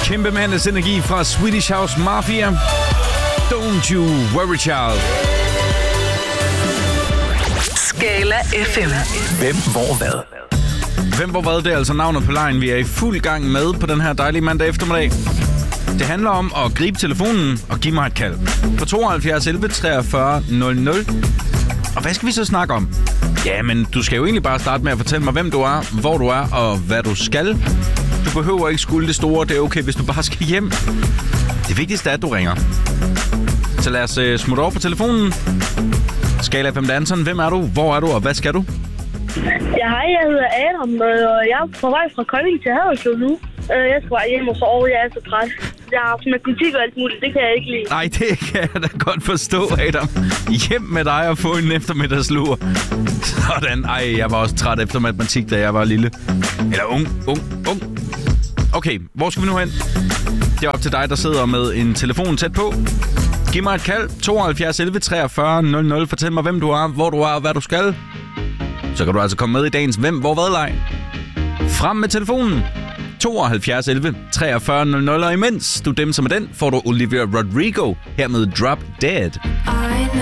Kæmpe mandes energi fra Swedish House Mafia. Don't you worry, child. Skala FM. Hvem, hvor, hvad? Hvem, hvor, hvad? Det er altså navnet på lejen, vi er i fuld gang med på den her dejlige mandag eftermiddag. Det handler om at gribe telefonen og give mig et kald. På 72 11 43 00. Og hvad skal vi så snakke om? Jamen, du skal jo egentlig bare starte med at fortælle mig, hvem du er, hvor du er og hvad du skal. Du behøver ikke skulle det store. Det er okay, hvis du bare skal hjem. Det vigtigste er, at du ringer. Så lad os smutte over på telefonen. Skala FM Danseren. Hvem er du? Hvor er du? Og hvad skal du? Ja, hej, jeg hedder Adam, og jeg er på vej fra Kolding til Haderslev nu. Jeg skal bare hjem og sove, jeg er så træt. Jeg har haft matematik og alt muligt, det kan jeg ikke lide. Nej, det kan jeg da godt forstå, Adam. Hjem med dig og få en eftermiddagslur. Sådan. Ej, jeg var også træt efter matematik, da jeg var lille. Eller ung. Okay, hvor skal vi nu hen? Det er op til dig, der sidder med en telefon tæt på. Giv mig et kald. 72 11 43 00. Fortæl mig, hvem du er, hvor du er og hvad du skal. Så kan du altså komme med i dagens Hvem, hvor, hvad leg. Frem med telefonen. 72 11 43 00. Og imens du dem som er den, får du Olivia Rodrigo her med Drop Dead.